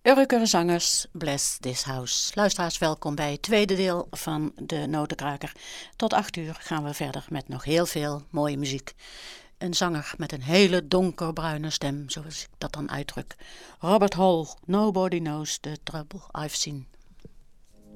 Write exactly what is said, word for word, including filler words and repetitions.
Urukere zangers, Bless This House. Luisteraars, welkom bij het tweede deel van de Notenkraker. Tot acht uur gaan we verder met nog heel veel mooie muziek. Een zanger met een hele donkerbruine stem, zoals ik dat dan uitdruk. Robert Hall, Nobody Knows the Trouble I've Seen.